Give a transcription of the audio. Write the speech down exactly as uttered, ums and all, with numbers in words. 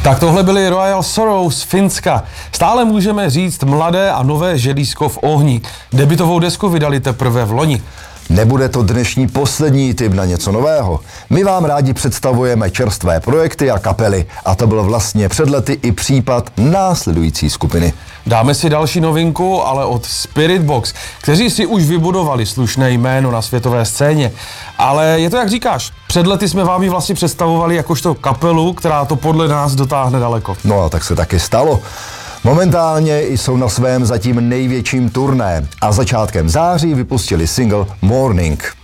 Tak tohle byly Royal Sorrow z Finska. Stále můžeme říct mladé a nové želízko v ohni. Debutovou desku vydali teprve v loni. Nebude to dnešní poslední tip na něco nového. My vám rádi představujeme čerstvé projekty a kapely. A to byl vlastně před lety i případ následující skupiny. Dáme si další novinku, ale od Spiritbox, kteří si už vybudovali slušné jméno na světové scéně. Ale je to jak říkáš, před lety jsme vám ji vlastně představovali jakožto kapelu, která to podle nás dotáhne daleko. No a tak se taky stalo. Momentálně jsou na svém zatím největším turné a začátkem září vypustili single Morning.